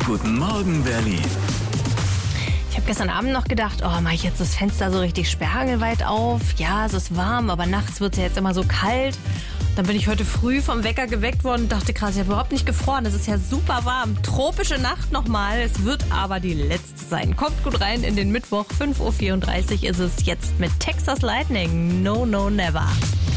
Guten Morgen, Berlin. Ich habe gestern Abend noch gedacht, mache ich jetzt das Fenster so richtig sperrangelweit auf? Ja, es ist warm, aber nachts wird es ja jetzt immer so kalt. Dann bin ich heute früh vom Wecker geweckt worden und dachte krass, ich habe überhaupt nicht gefroren. Es ist ja super warm. Tropische Nacht nochmal. Es wird aber die letzte sein. Kommt gut rein in den Mittwoch. 5:34 Uhr ist es jetzt mit Texas Lightning. No, no, never.